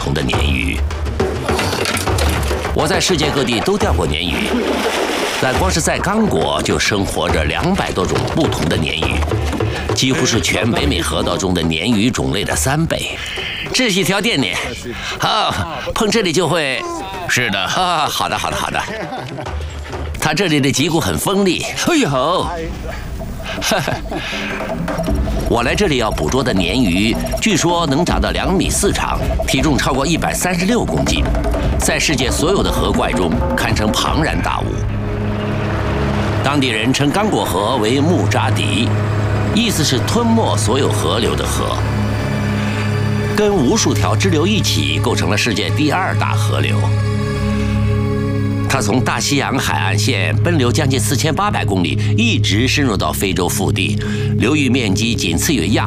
同的鲶鱼。我在世界各地都钓过鲶鱼，但光是在刚果就生活着200多种不同的鲶鱼，几乎是全北美河道中的鲶鱼种类的3倍。这是一条电鲶，碰这里就会。是的，好的。它这里的脊骨很锋利。哎呦！我来这里要捕捉的鲶鱼，据说能长到2米4长，体重超过136公斤，在世界所有的河怪中堪称庞然大物。当地人称刚果河为木扎迪，意思是吞没所有河流的河，跟无数条支流一起构成了世界第2大河流。它从大西洋海岸线奔流将近4800公里，一直深入到非洲腹地，流域面积仅次于亚